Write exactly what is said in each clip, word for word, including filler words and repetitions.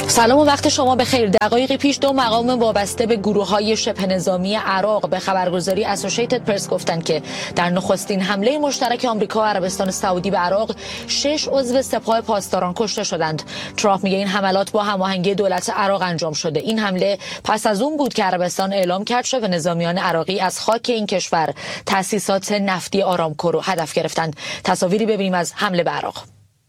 سلام و وقت شما بخیر. دقایقی پیش دو مقام وابسته به گروه‌های شبه نظامی عراق به خبرگزاری اسوسییتد پرس گفتند که در نخستین حمله مشترک آمریکا و عربستان سعودی به عراق شش عضو سپاه پاسداران کشته شدند. ترامپ میگه این حملات با هماهنگی دولت عراق انجام شده. این حمله پس از اون بود که عربستان اعلام کرد شبه نظامیان عراقی از خاک این کشور تأسیسات نفتی آرامکو رو هدف گرفتند. تصاویری ببینیم از حمله به عراق.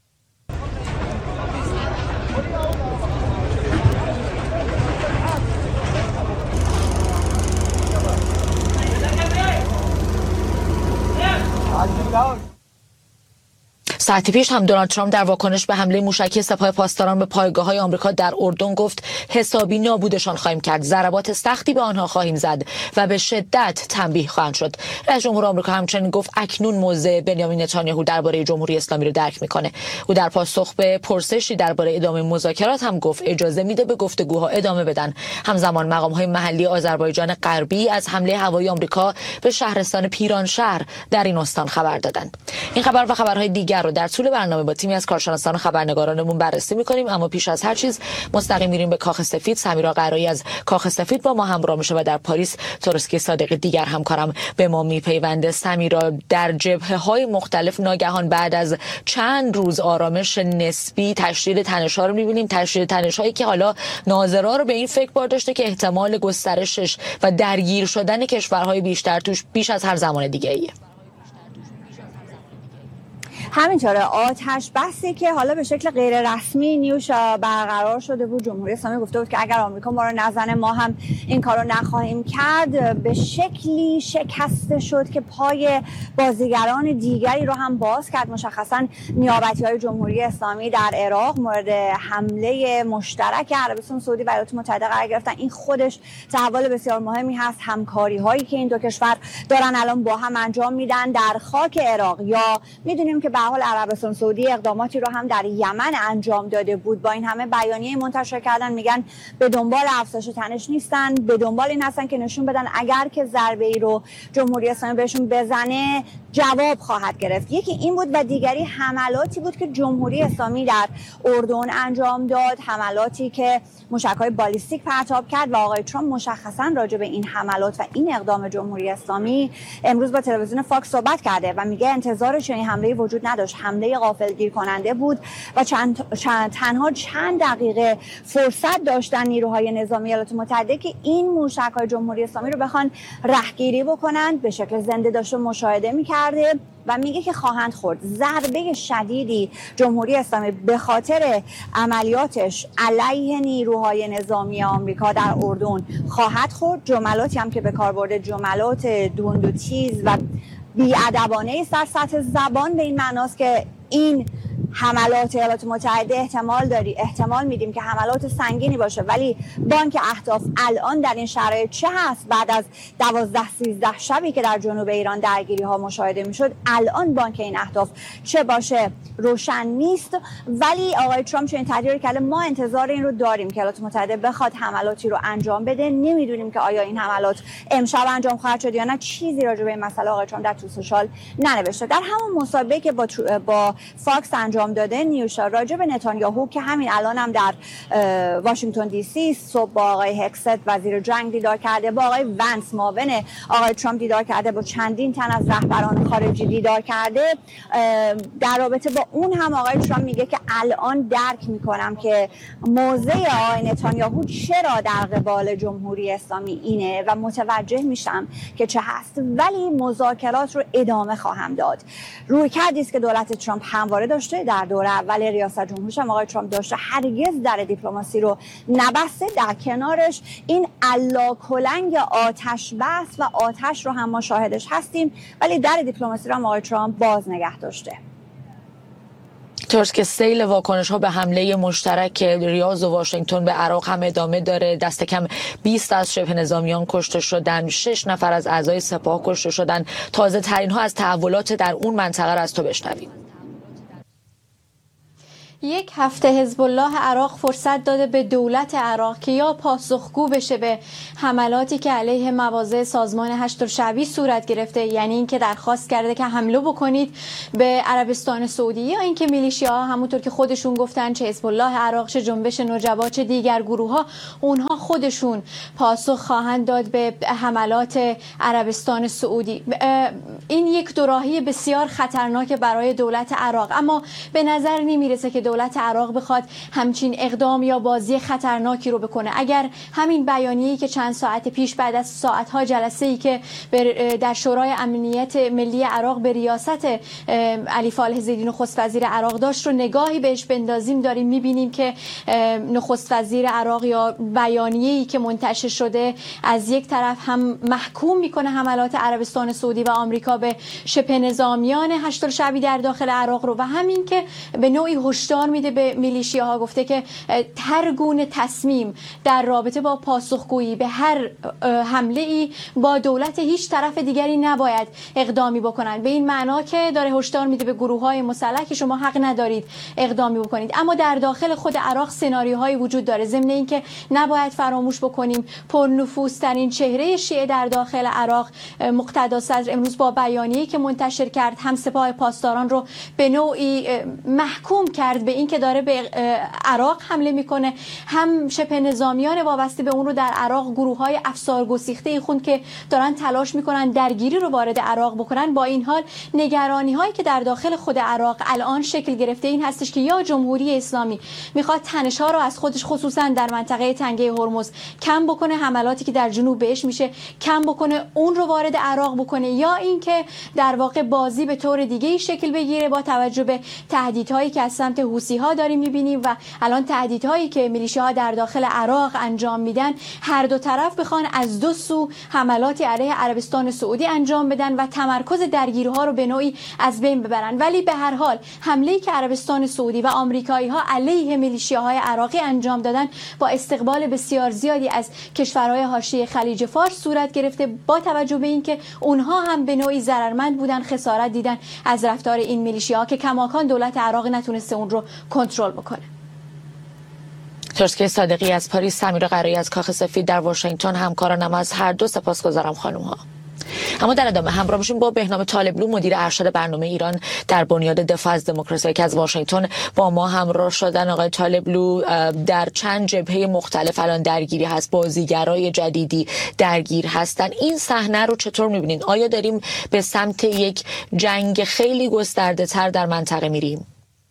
ساعتی پیش هم دونالد ترامپ در واکنش به حمله موشکی سپاه پاسداران به پایگاه‌های آمریکا در اردن گفت حسابی نابودشان خواهیم کرد، ضربات سختی به آنها خواهیم زد و به شدت تنبیه خواهند شد. رئیس جمهور آمریکا همچنین گفت اکنون موضع بنیامین نتانیاهو درباره جمهوری اسلامی رو درک میکنه. او در پاسخ به پرسشی درباره ادامه مذاکرات هم گفت اجازه میده به گفتگوها ادامه بدن. همزمان مقام‌های محلی آذربایجان غربی از حمله هوایی آمریکا به شهرستان پیرانشهر در این استان خبر دادند. این خبر و خبرهای دیگر رو در طول برنامه با تیمی از کارشناسان و خبرنگارانمون بررسی می‌کنیم، اما پیش از هر چیز مستقیم میریم به کاخ سفید. سمیرا قرایی از کاخ سفید با ما همراه میشه و در پاریس تورسکی صادقی دیگر همکارم به ما میپیونده. سمیرا، در جبهه‌های مختلف ناگهان بعد از چند روز آرامش نسبی تشدید تنش‌ها رو می‌بینیم، تشدید تنش‌هایی که حالا ناظرا رو به این فکر بار داشته که احتمال گسترشش و درگیر شدن کشورهای بیشتر توش بیش از هر زمان دیگه‌ایه. همینطوره، آتش بسی که حالا به شکل غیر رسمی نیوش برقرار شده بود. جمهوری اسلامی گفته بود که اگر آمریکا ما رو نزنه ما هم این کارو نخواهیم کرد. به شکلی شکسته شد که پای بازیگران دیگری رو هم باز کرد. مشخصا نیابتی‌های جمهوری اسلامی در عراق مورد حمله مشترک عربستان سعودی و ایالات متحده قرار گرفتن. این خودش تحول بسیار مهمی هست. همکاری هایی که این دو کشور دارن الان با هم انجام میدن در خاک عراق، یا میدونیم که به حال عربستان سعودی اقداماتی رو هم در یمن انجام داده بود. با این همه بیانیه منتشر کردن، میگن به دنبال افزایش تنش نیستن، به دنبال این هستن که نشون بدن اگر که ضربه ای رو جمهوری اسلامی بهشون بزنه جواب خواهد گرفت. یکی این بود و دیگری حملاتی بود که جمهوری اسلامی در اردن انجام داد، حملاتی که موشک‌های بالیستیک پرتاب کرد و آقای ترامپ مشخصا راجع به این حملات و این اقدام جمهوری اسلامی امروز با تلویزیون فاکس صحبت کرده و میگه انتظارش این حمله وجود نداشت، حمله غافلگیر کننده بود و چند, چند تنها چند دقیقه فرصت داشتن نیروهای نظامی ایالات متحده که این موشک‌های جمهوری اسلامی رو بخوان رهگیری بکنن. به شکل زنده داشته مشاهده می‌کرده و میگه که خواهند خورد. ضربه شدیدی جمهوری اسلامی به خاطر عملیاتش علیه نیروهای نظامی آمریکا در اردن خواهد خورد. جملاتی هم که به کار برده جملات دوند و تیز و بی‌ادبانه است در سطح زبان، به این معناست که این حملات ایالات متحده احتمال داری احتمال میدیم که حملات سنگینی باشه، ولی بانک اهداف الان در این شرایط چه هست؟ بعد از دوازده سیزده شبی که در جنوب ایران درگیری ها مشاهده میشد، الان بانک این اهداف چه باشه روشن نیست. ولی آقای ترامپ چنین تحلیل کرده ما انتظار این رو داریم که ایالات متحده بخواد حملاتی رو انجام بده. نمیدونیم که آیا این حملات امشب انجام خواهد شد یا نه. چیزی راجع به این مسئله آقای ترامپ در تو سوشال ننوشته. در همون مسابقه که با با فاکس انجام داده نیوشا راجع به نتانیاهو که همین الان هم در واشنگتن دی سی صبح با آقای هکست وزیر جنگ دیدار کرده، با آقای ونس معاون آقای ترامپ دیدار کرده، با چندین تن از رهبران خارجی دیدار کرده. در رابطه با اون هم آقای ترامپ میگه که الان درک میکنم که موضع آقای نتانیاهو چرا در قبال جمهوری اسلامی اینه و متوجه میشم که چه هست، ولی مذاکرات رو ادامه خواهم داد. رویکردی است که دولت ترامپ همواره داشته، در دوره اول ریاست جمهوریش هم آقای ترامپ داشته، هرگز در دیپلماسی رو نبسته. در کنارش این الاکلنگ آتش بس و آتش رو هم ما شاهدش هستیم، ولی در دیپلماسی رو هم آقای ترامپ باز نگه داشته. طوریست که سیل واکنش ها به حمله مشترک ریاض و واشنگتن به عراق هم ادامه داره. دست کم بیست از شبه نظامیان کشته شدن، شش نفر از اعضای سپاه کشته شدن. تازه ترین ها از تحولات در اون منطقه را از تو بشنویم. یک هفته حزب الله عراق فرصت داده به دولت عراق که یا پاسخگو بشه به حملاتی که علیه مواضع سازمان هشت‌الشعبی صورت گرفته، یعنی اینکه درخواست کرده که حمله بکنید به عربستان سعودی، یا اینکه میلیشیاها همونطور که خودشون گفتن چه حزب الله عراق چه جنبش نجبا چه دیگر گروه ها اونها خودشون پاسخ خواهند داد به حملات عربستان سعودی. این یک دوراهی بسیار خطرناک برای دولت عراق، اما به نظر نمیرسه که دولت عراق بخواد همچین اقدام یا بازی خطرناکی رو بکنه. اگر همین بیانیه‌ای که چند ساعت پیش بعد از ساعت‌ها جلسه‌ای که در شورای امنیت ملی عراق به ریاست علی فالح زیدی نخست وزیر عراق داشت رو نگاهی بهش بندازیم، داریم می‌بینیم که نخست وزیر عراق یا بیانیه‌ای که منتشر شده از یک طرف هم محکوم میکنه حملات عربستان سعودی و آمریکا به شبه نظامیان هشت‌الشعبی در داخل عراق رو، و همین که به نوعی هشدار میده به میلیشیاها، گفته که هر گونه تصمیم در رابطه با پاسخگویی به هر حمله ای با دولت هیچ طرف دیگری نباید اقدامی بکنند. به این معنا که داره هشدار میده به گروه‌های مسلح که شما حق ندارید اقدامی بکنید. اما در داخل خود عراق سناریوهایی وجود داره، ضمن اینکه نباید فراموش بکنیم پرنفوذترین چهره شیعه در داخل عراق مقتدا صدر امروز با بیانیه‌ای که منتشر کرد هم سپاه پاسداران رو به نوعی محکوم کرد به اینکه داره به عراق حمله میکنه، هم شبه نظامیان وابسته به اون رو در عراق گروه‌های افسار گسیخته خوند که دارن تلاش میکنن درگیری رو وارد عراق بکنن. با این حال نگرانی‌هایی که در داخل خود عراق الان شکل گرفته این هستش که یا جمهوری اسلامی میخواد تنش‌ها رو از خودش خصوصا در منطقه تنگه هرمز کم بکنه، حملاتی که در جنوب بهش میشه کم بکنه، اون رو وارد عراق بکنه، یا اینکه در واقع بازی به طور دیگه‌ای شکل بگیره با توجه به تهدیدهایی که از سمت حوثی‌ها داریم می‌بینیم و الان تهدیدهایی که میلیشیاها در داخل عراق انجام میدن، هر دو طرف بخوان از دو سو حملاتی علیه عربستان سعودی انجام بدن و تمرکز درگیری‌ها رو به نوعی از بین ببرن. ولی به هر حال حمله‌ای که عربستان سعودی و آمریکایی‌ها علیه میلیشیاهای عراقی انجام دادن با استقبال بسیار زیادی از کشورهای حاشیه خلیج فارس صورت گرفته، با توجه به اینکه اونها هم به نوعی ضررمند بودن، خسارت دیدن از رفتار این میلیشیاها که کماکان دولت عراق نتونسته اون رو کنترل بکنه. ترسکه صادقی از پاریس، سمیرا قرایی از کاخ سفید در واشنگتن، همکارانم از هر دو سپاسگزارم خانم ها. اما در ادامه همراه میشیم با بهنام طالبلو، مدیر ارشد برنامه ایران در بنیاد دفاع از دموکراسی که از واشنگتن با ما همراه شدن. آقای طالبلو، در چند جبهه مختلف الان درگیری هست، بازیگرای جدیدی درگیر هستن. این صحنه رو چطور میبینید؟ آیا داریم به سمت یک جنگ خیلی گسترده تر در منطقه میریم؟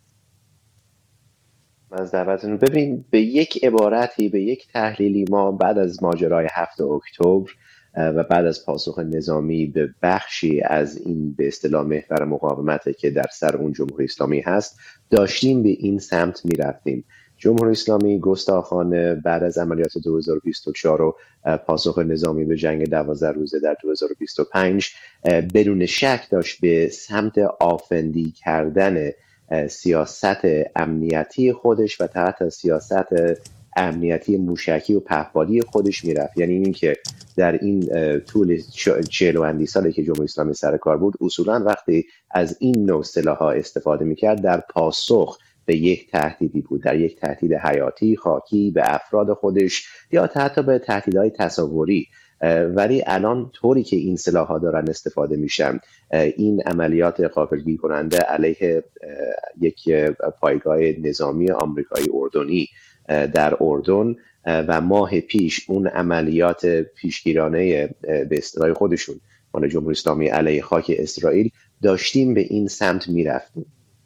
از دعوتتون ببین، به یک عبارتی، به یک تحلیلی، ما بعد از ماجرای هفتم اکتبر و بعد از پاسخ نظامی به بخشی از این به اصطلاح محور مقاومت که در سر اون جمهوری اسلامی هست، داشتیم به این سمت می رفتیم. جمهوری اسلامی گستاخانه بعد از عملیات دو هزار و بیست و چهار و پاسخ نظامی به جنگ دوازده روزه در دو هزار و بیست و پنج بدون شک داشت به سمت آفندی کردن سیاست امنیتی خودش و تحت سیاست امنیتی موشکی و پهپادی خودش میرفت. یعنی این که در این طول چهل و اندی سالی که جمهوری اسلامی سر کار بود، اصولا وقتی از این نوع سلاح‌ها استفاده میکرد در پاسخ به یک تهدیدی بود، در یک تهدید حیاتی خاکی به افراد خودش یا حتی به تهدیدهای تصوری. ولی الان طوری که این سلاح‌ها دارن استفاده میشن، این عملیات غافلگیر کننده علیه یک پایگاه نظامی آمریکایی اردنی در اردن و ماه پیش اون عملیات پیشگیرانه به اصطلاح خودشون مال جمهوری اسلامی علیه خاک اسرائیل، داشتیم به این سمت میرفتیم.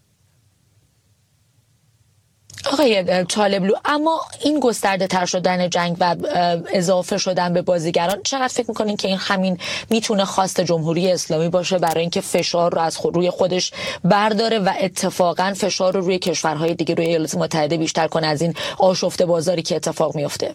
آقای طالبلو، اما این گسترده تر شدن جنگ و اضافه شدن به بازیگران، چقدر فکر میکنین که این همین میتونه خواست جمهوری اسلامی باشه برای اینکه فشار رو از خود روی خودش برداره و اتفاقا فشار رو روی کشورهای دیگه، روی ایالات متحده بیشتر کنه از این آشفته بازاری که اتفاق میفته؟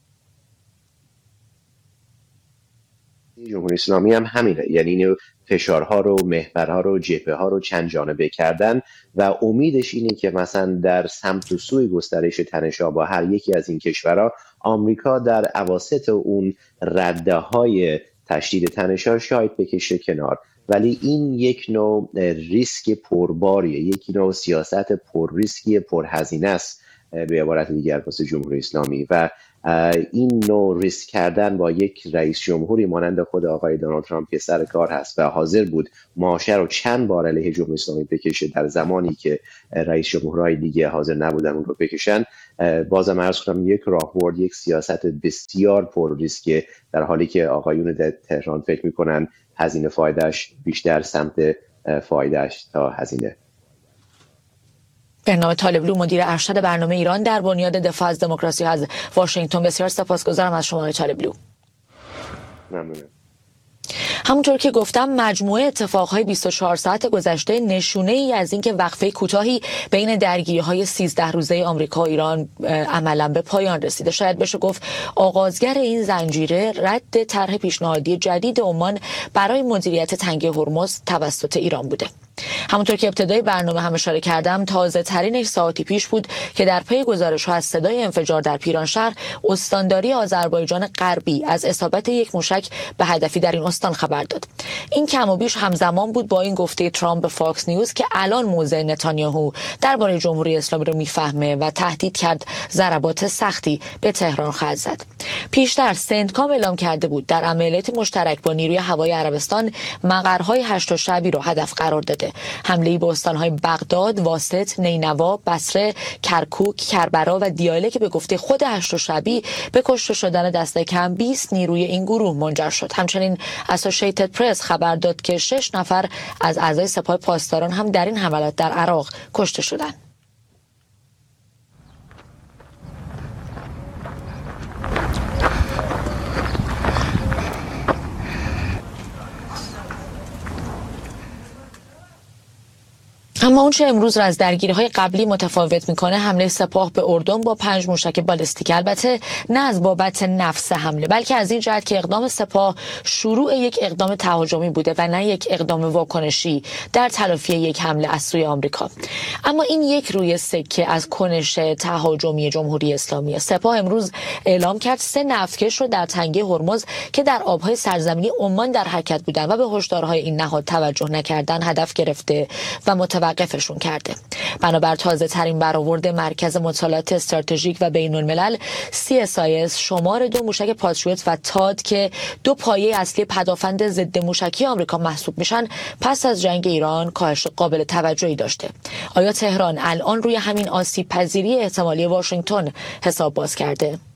جمهوری اسلامی هم همینه، یعنی فشارها رو، محورها رو، جبهه ها رو چند جانبه کردن و امیدش اینه که مثلا در سمت و سوی گسترش تنش‌ها با هر یکی از این کشورها، آمریکا در اواسط اون رده های تشدید تنش‌ها شاید بکشه کنار. ولی این یک نوع ریسک پرباریه، یک نوع سیاست پر ریسکی پرهزینه است به عبارت دیگر واسه جمهوری اسلامی و این نوع ریسک کردن با یک رئیس جمهوری مانند خود آقای دونالد ترامپ که سر کار هست و حاضر بود ماشه رو چند بار علیه جمهوری اسلامی بکشه در زمانی که رئیس جمهورهای دیگه حاضر نبودن اون رو بکشن، بازم عرض کنم یک راهبرد، یک سیاست بسیار پر ریسک، در حالی که آقایون در تهران فکر میکنن هزینه فایدهش بیشتر سمت فایدهش تا هزینه. بهنام طالبلو، مدیر ارشد برنامه ایران در بنیاد دفاع از دموکراسی از واشنگتن، بسیار سپاسگزارم از شما طالبلو. ممنونم. همونطور که گفتم مجموعه اتفاقهای بیست و چهار ساعت گذشته نشونه ای از اینکه وقفه کوتاهی بین درگیری‌های سیزده روزه آمریکا و ایران عملاً به پایان رسیده. شاید بشه گفت آغازگر این زنجیره رد طرح پیشنهادی جدید عمان برای مدیریت تنگه هرمز توسط ایران بوده. همونطور که ابتدای برنامه هم اشاره کردم، تازه ترینش ساعتی پیش بود که در پی گزارش‌ها از صدای انفجار در پیرانشهر، استانداری آذربایجان غربی از اصابت یک موشک به هدفی در این استان خبر داد. این کم و بیش همزمان بود با این گفته ترامپ به فاکس نیوز که الان موضع نتانیاهو درباره جمهوری اسلامی رو میفهمه و تهدید کرد ضربات سختی به تهران خواهد زد. پیشتر سنتکام اعلام کرده بود در عملیات مشترک با نیروی هوایی عربستان مقرهای هشت شعبی رو هدف قرار داده. حمله به استان‌های بغداد، واسط، نینوا، بصره، کرکوک، کربلا و دیاله که به گفته خود هشت شعبی به کشته شدن دست کم بیست نیروی این گروه منجر شد. همچنین اسوسییتد پرس خبر داد که شش نفر از اعضای سپاه پاسداران هم در این حملات در عراق کشته شدند. اما اون چه امروز را از درگیری‌های قبلی متفاوت می‌کنه حمله سپاه به اردن با پنج موشک بالستیک، البته نه از بابت نفس حمله بلکه از این جهت که اقدام سپاه شروع یک اقدام تهاجمی بوده و نه یک اقدام واکنشی در تلافی یک حمله از سوی آمریکا. اما این یک روی سکه از کنش تهاجمی جمهوری اسلامی. سپاه امروز اعلام کرد سه نفتکش رو در تنگه هرمز که در آب‌های سرزمینی عمان در حرکت بودند و به هشدارهای این نهاد توجه نکردن هدف گرفته و متوقفشون کرده. بنابر تازه ترین برآورد مرکز مطالعات استراتژیک و بین الملل سی اس آی اس، شمار دو موشک پاتریوت و تاد که دو پایه اصلی پدافند ضد موشکی آمریکا محسوب میشن پس از جنگ ایران کاهش قابل توجهی داشته. آیا تهران الان روی همین آسیب پذیری احتمالی واشنگتن حساب باز کرده؟